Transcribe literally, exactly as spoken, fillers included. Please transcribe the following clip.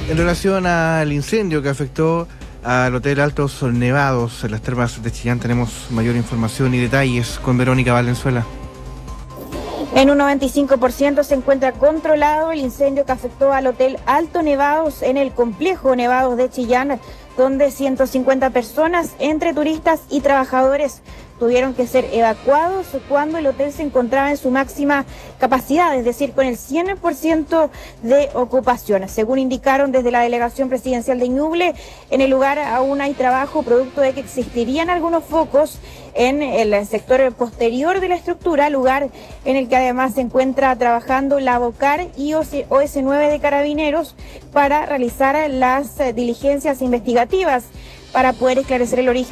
En relación al incendio que afectó al Hotel Altos Nevados en las termas de Chillán, tenemos mayor información y detalles con Verónica Valenzuela. En un noventa y cinco por ciento se encuentra controlado el incendio que afectó al Hotel Alto Nevados en el complejo Nevados de Chillán, donde ciento cincuenta personas, entre turistas y trabajadores, tuvieron que ser evacuados cuando el hotel se encontraba en su máxima capacidad, es decir, con el cien por ciento de ocupación. Según indicaron desde la Delegación Presidencial de Ñuble, en el lugar aún hay trabajo producto de que existirían algunos focos en el sector posterior de la estructura, lugar en el que además se encuentra trabajando la Bocar y O S nueve de Carabineros para realizar las diligencias investigativas para poder esclarecer el origen